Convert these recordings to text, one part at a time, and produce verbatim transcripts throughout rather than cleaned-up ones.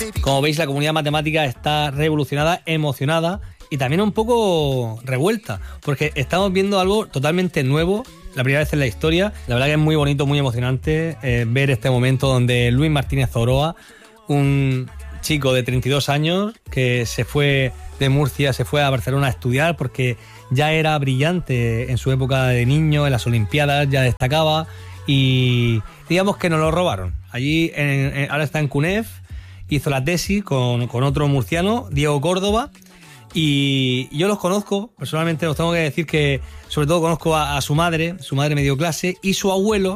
Como veis, la comunidad matemática está revolucionada, emocionada y también un poco revuelta, porque estamos viendo algo totalmente nuevo, la primera vez en la historia. La verdad que es muy bonito, muy emocionante eh, ver este momento donde Luis Martínez Zoroa, un chico de treinta y dos años que se fue de Murcia, se fue a Barcelona a estudiar porque ya era brillante en su época de niño, en las Olimpiadas ya destacaba, y digamos que nos lo robaron. Allí en, en, ahora está en CUNEF, hizo la tesis con, con otro murciano, Diego Córdoba, y yo los conozco, personalmente os tengo que decir que sobre todo conozco a, a su madre, su madre me dio clase, y su abuelo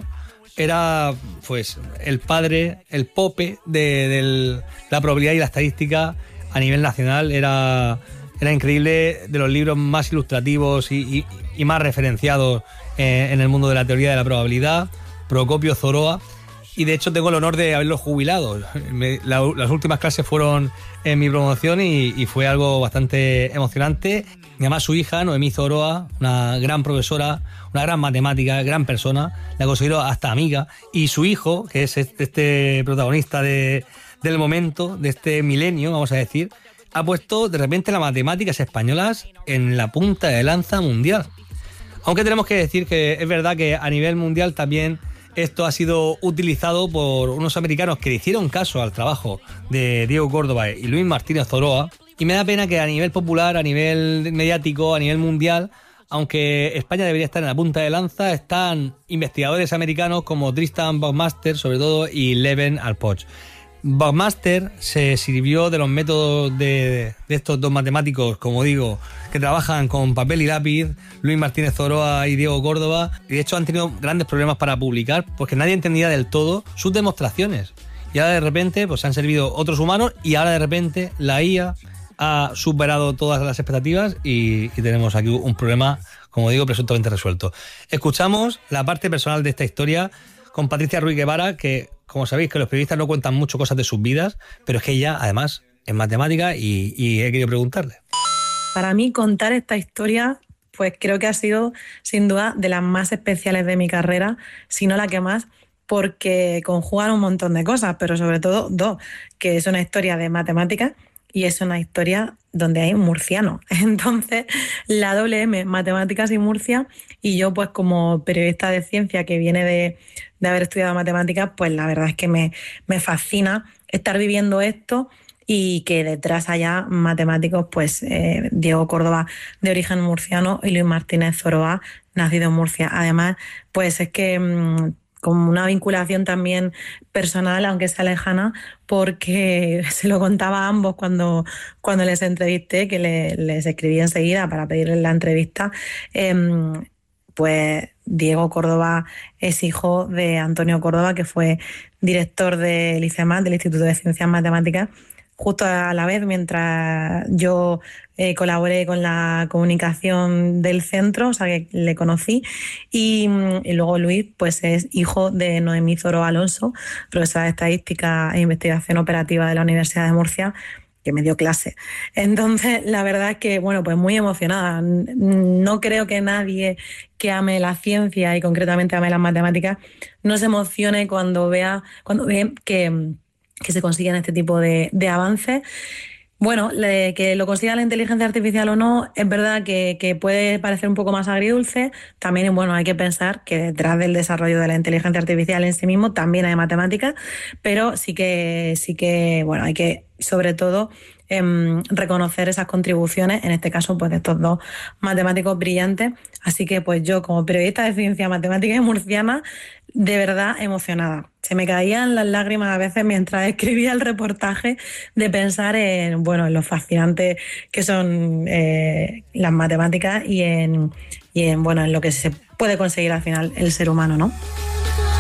era pues el padre, el pope de, de la probabilidad y la estadística a nivel nacional. Era, era increíble, de los libros más ilustrativos y, y, y más referenciados eh, en el mundo de la teoría de la probabilidad, Procopio Zoroa. Y de hecho tengo el honor de haberlo jubilado. Me, la, las últimas clases fueron en mi promoción y, y fue algo bastante emocionante. Y además su hija, Noemí Zoroa, una gran profesora, una gran matemática, gran persona, la considero hasta amiga. Y su hijo, que es este, este protagonista de, del momento, de este milenio, vamos a decir, ha puesto de repente las matemáticas españolas en la punta de lanza mundial. Aunque tenemos que decir que es verdad que a nivel mundial también esto ha sido utilizado por unos americanos que le hicieron caso al trabajo de Diego Córdoba y Luis Martínez Zoroa, y me da pena que a nivel popular, a nivel mediático, a nivel mundial, aunque España debería estar en la punta de lanza, están investigadores americanos como Tristan Buckmaster, sobre todo, y Leven Alpoch. Buckmaster se sirvió de los métodos de, de estos dos matemáticos, como digo, que trabajan con papel y lápiz, Luis Martínez Zoroa y Diego Córdoba, y de hecho han tenido grandes problemas para publicar porque nadie entendía del todo sus demostraciones. Y ahora de repente pues han servido otros humanos, y ahora de repente la I A ha superado todas las expectativas y, y tenemos aquí un problema, como digo, presuntamente resuelto. Escuchamos la parte personal de esta historia con Patricia Ruiz Guevara, que como sabéis que los periodistas no cuentan mucho cosas de sus vidas, pero es que ella además es matemática y, y he querido preguntarle. Para mí contar esta historia pues creo que ha sido sin duda de las más especiales de mi carrera, si no la que más, porque conjugan un montón de cosas, pero sobre todo dos, que es una historia de matemáticas y es una historia donde hay murciano. Entonces, la doble M, matemáticas y Murcia, y yo pues como periodista de ciencia que viene de, de haber estudiado matemáticas, pues la verdad es que me, me fascina estar viviendo esto y que detrás haya matemáticos, pues eh, Diego Córdoba, de origen murciano, y Luis Martínez Zoroa, nacido en Murcia. Además, pues es que mmm, como una vinculación también personal, aunque sea lejana, porque se lo contaba a ambos cuando, cuando les entrevisté, que le, les escribí enseguida para pedirles la entrevista. Eh, pues Diego Córdoba es hijo de Antonio Córdoba, que fue director del ICEMAT, del Instituto de Ciencias Matemáticas, justo a la vez, mientras yo eh, colaboré con la comunicación del centro, o sea que le conocí, y, y luego Luis pues es hijo de Noemí Zoroa Alonso, profesora de Estadística e Investigación Operativa de la Universidad de Murcia, que me dio clase. Entonces, la verdad es que, bueno, pues muy emocionada. No creo que nadie que ame la ciencia y concretamente ame las matemáticas no se emocione cuando vea, cuando ve que que se consiguen este tipo de, de avances. Bueno, le, que lo consiga la inteligencia artificial o no, es verdad que, que puede parecer un poco más agridulce. También, bueno, hay que pensar que detrás del desarrollo de la inteligencia artificial en sí mismo también hay matemáticas, pero sí que, sí que, bueno, hay que, sobre todo, eh, reconocer esas contribuciones, en este caso, pues de estos dos matemáticos brillantes. Así que, pues yo, como periodista de ciencia, matemática y murciana, de verdad emocionada. Se me caían las lágrimas a veces mientras escribía el reportaje de pensar en, bueno, en lo fascinante que son eh, las matemáticas y en, y en, bueno, en lo que se puede conseguir al final el ser humano, ¿no?